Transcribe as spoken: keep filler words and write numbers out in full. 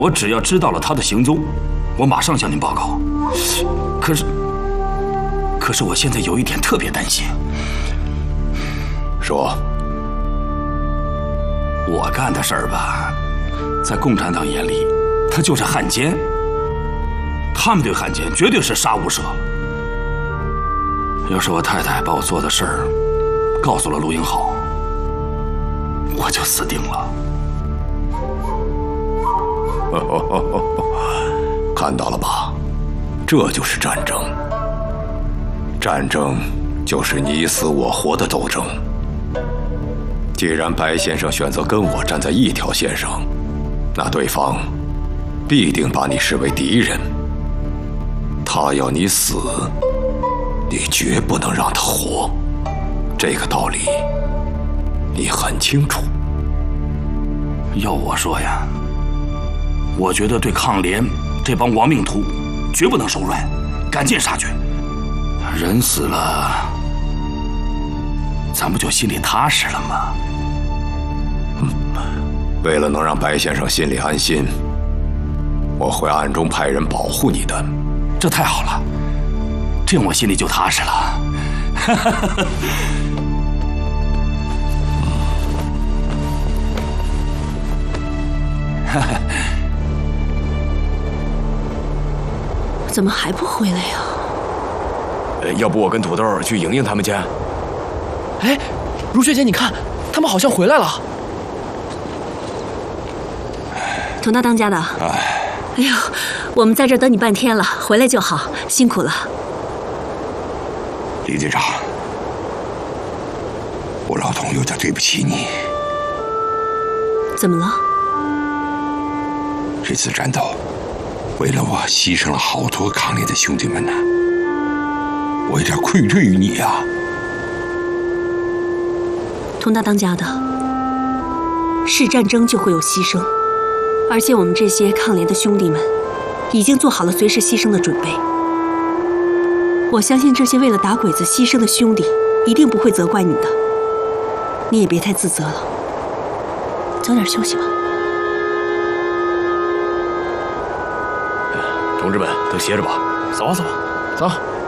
我只要知道了他的行踪，我马上向您报告。可是，可是我现在有一点特别担心。 说， 我干的事儿吧，在共产党眼里，他就是汉奸。他们对汉奸绝对是杀无赦。要是我太太把我做的事儿告诉了陆英豪，我就死定了。 看到了吧，这就是战争。战争就是你死我活的斗争。既然白先生选择跟我站在一条线上，那对方必定把你视为敌人。他要你死，你绝不能让他活。这个道理你很清楚。 要我说呀，我觉得对抗联这帮亡命徒绝不能手软，赶尽杀绝。人死了，咱不就心里踏实了吗？ 嗯，为了能让白先生心里安心，我会暗中派人保护你的。 这太好了，这样我心里就踏实了。 怎么还不回来呀？ 呃，要不我跟土豆去莹莹他们家？ 哎，如雪姐，你看，他们好像回来了。 佟大当家的，哎呦，我们在这儿等你半天了，回来就好，辛苦了。 李队长，我老佟有点对不起你。 怎么了？ 这次战斗，为了我牺牲了好多抗联的兄弟们呢，我有点愧对于你啊。 佟大当家的，是战争就会有牺牲，而且我们这些抗联的兄弟们已经做好了随时牺牲的准备。我相信这些为了打鬼子牺牲的兄弟一定不会责怪你的，你也别太自责了，早点休息吧。 同志们都歇着吧， 走啊走啊走。